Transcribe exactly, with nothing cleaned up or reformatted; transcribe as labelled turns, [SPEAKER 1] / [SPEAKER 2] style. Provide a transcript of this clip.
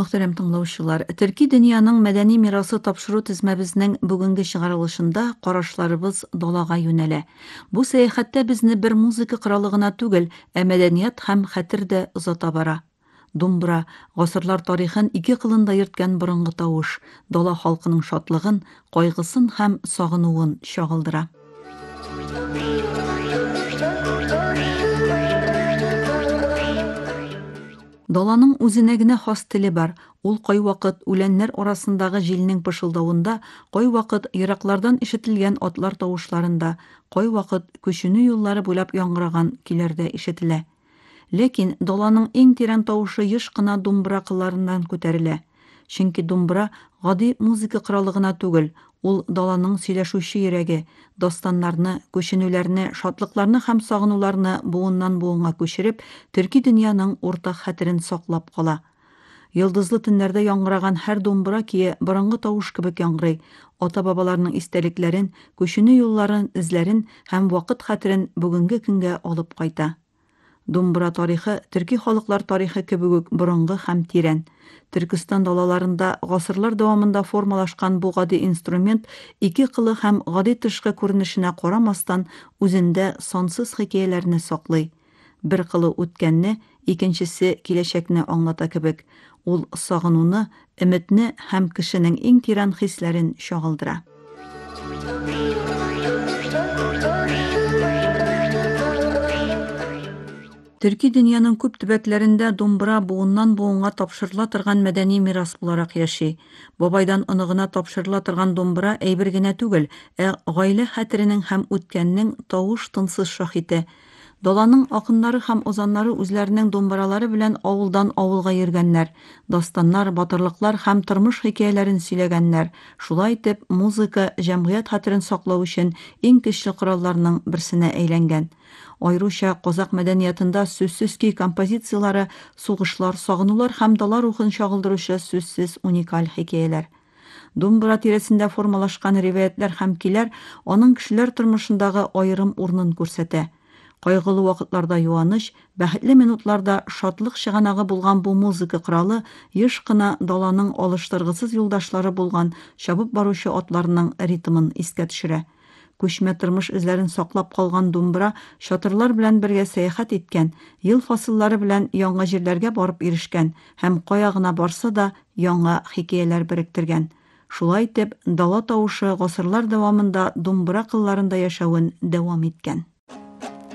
[SPEAKER 1] Мөхтәрәм тыңлаучылар, Төрки дөньяның мәдәни мирасы тапшыру тезмәбезнең бүгенге чыгарылышында карашларыбыз далага юнәлә. Бу сәяхәттә безне бер музыка коралы гына түгел, ә мәдәният һәм хәтер дә озата бара. Думбра гасырлар тарихын ике кылында йөрткән борынгы тавыш, дала халкының шатлыгын, кайгысын һәм сагынуын чагылдыра. Даланың үзенә генә хас теле бар. Ул кайвакыт үләннәр арасындагы җилнең пышылдавында, кайвакыт ераклардан ишетелгән атлар тавышларында, кайвакыт күченү юллары буйлап яңгыраган көйләрдә ишетелә. Ләкин даланың иң тирән тавышы еш кына думбра кылларыннан күтәрелә. Чөнки думбра гади музыка коралы гына түгел, ул даланың сөйләшүче йөрәге, дастаннарны, күченүләрне, шатлыкларны һәм сагынуларны буыннан буынга күчереп, төрки дөньяның уртак хәтерен саклап кала. Йылдызлы төннәрдә яңгыраган һәр думбра кие борынгы тавыш кебек яңгырый, ата-бабаларның истәлекләрен, күченү юлларын, эзләрен һәм вакыт хәтерен бүгенге көнгә алып кайта. Думбра тарихы төрки халыклар тарихы кебек үк борынгы һәм тирән. Төркстан далаларында гасырлар дәвамында формалашкан бу гади инструмент ике кылы һәм гади тышкы күренешенә карамастан үзендә сансыз хикәяләрне саклый. Бер кылы үткәнне, икенчесе киләчәкне аңлата кебек. Ул сагынуны, өметне һәм кешенең иң тирән хисләрен чагылдыра. Төрки дөньяның күп төбәкләрендә думбра буыннан буынга тапшырыла торган мәдәни мирас буларак яши. Бабайдан оныгына тапшырыла торган думбра әйбер генә түгел, ә гаилә хәтеренең һәм үткәннең тавыш-тынсыз шаһиты. Даланың акыннары һәм озаннары үзләренең думбралары белән авылдан авылга йөргәннәр, дастаннар, батырлыклар һәм тормыш хикәяләрен сөйләгәннәр. Шулай итеп, музыка җәмгыять хәтерен саклау өчен иң көчле коралларның берсенә әйләнгән. Айруча казак мәдәниятында сүзсез ки композициялары, сугышлар, сагынулар һәм дала рухын чагылдыручы сүзсез уникаль хикәяләр. Думбра тирәсендә формалашкан риваятләр һәм көйләр аның кешеләр тормышындагы аерым урынын күрсәтә. Кайгылы вакытларда юаныч, бәхетле минутларда шатлык чыганагы булган бу музыка коралы еш кына даланың алыштыргысыз юлдашлары булган чабып баручы атларның ритмын искә төшерә. Күчмә тормыш эзләрен саклап калган думбра чатырлар белән бергә сәяхәт иткән, ел фасыллары белән яңа җирләргә барып ирешкән һәм кая гына барса да яңа хикәяләр беректергән. Шулай итеп, дала тавышы гасырлар дәвамында думбра кылларында яшәвен дәвам иткән.